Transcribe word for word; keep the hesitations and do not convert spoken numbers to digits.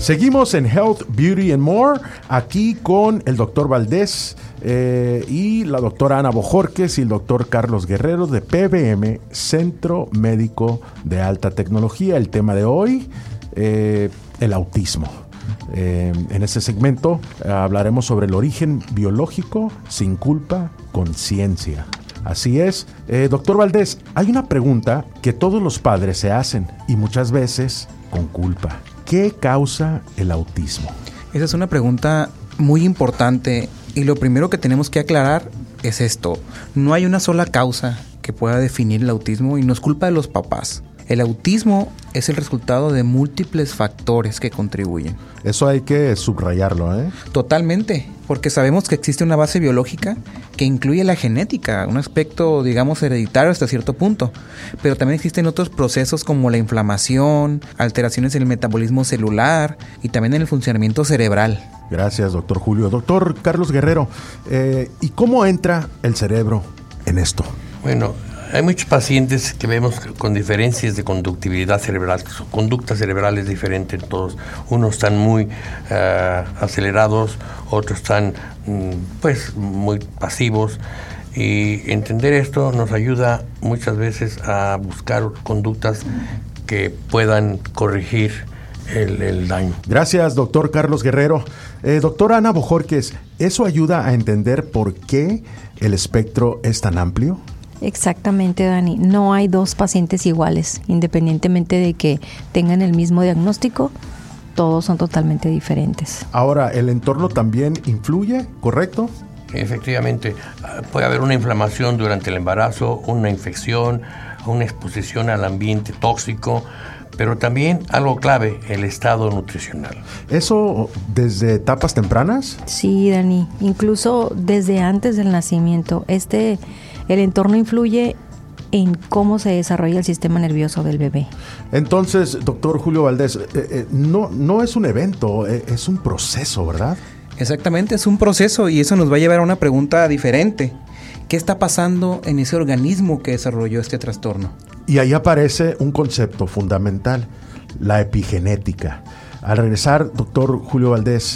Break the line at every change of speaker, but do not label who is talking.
Seguimos en Health, Beauty and More, aquí con el doctor Valdés eh, y la doctora Ana Bojorquez y el doctor Carlos Guerrero de P B M, Centro Médico de Alta Tecnología. El tema de hoy, eh, el autismo. Eh, en este segmento eh, hablaremos sobre el origen biológico, sin culpa, con ciencia. Así es. Eh, doctor Valdés, hay una pregunta que todos los padres se hacen y muchas veces con culpa. ¿Qué causa el autismo?
Esa es una pregunta muy importante y lo primero que tenemos que aclarar es esto. No hay una sola causa que pueda definir el autismo y no es culpa de los papás. El autismo es el resultado de múltiples factores que contribuyen.
Eso hay que subrayarlo, ¿eh?
Totalmente, porque sabemos que existe una base biológica que incluye la genética, un aspecto, digamos, hereditario hasta cierto punto. Pero también existen otros procesos como la inflamación, alteraciones en el metabolismo celular y también en el funcionamiento cerebral.
Gracias, doctor Julio. Doctor Carlos Guerrero, eh, ¿y cómo entra el cerebro en esto?
Bueno, hay muchos pacientes que vemos con diferencias de conductividad cerebral. Su conducta cerebral es diferente en todos. Unos están muy uh, acelerados, otros están um, pues muy pasivos. Y entender esto nos ayuda muchas veces a buscar conductas que puedan corregir el, el daño.
Gracias, doctor Carlos Guerrero. Eh, doctora Ana Bojorquez, ¿eso ayuda a entender por qué el espectro es tan amplio?
Exactamente, Dani. No hay dos pacientes iguales, independientemente de que tengan el mismo diagnóstico, todos son totalmente diferentes.
Ahora, ¿el entorno también influye, correcto?
Efectivamente, puede haber una inflamación durante el embarazo, una infección, una exposición al ambiente tóxico, pero también algo clave, el estado nutricional.
¿Eso desde etapas tempranas?
Sí, Dani, incluso desde antes del nacimiento. Este... El entorno influye en cómo se desarrolla el sistema nervioso del bebé.
Entonces, doctor Julio Valdés, eh, eh, no, no es un evento, eh, es un proceso, ¿verdad?
Exactamente, es un proceso y eso nos va a llevar a una pregunta diferente. ¿Qué está pasando en ese organismo que desarrolló este trastorno?
Y ahí aparece un concepto fundamental, la epigenética. Al regresar, doctor Julio Valdés,